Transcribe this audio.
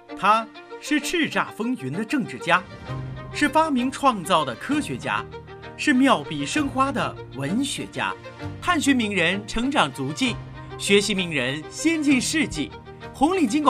他是叱咤风云的政治家，是发明创造的科学家，是妙笔生花的文学家。探寻名人成长足迹，学习名人先进事迹，红领巾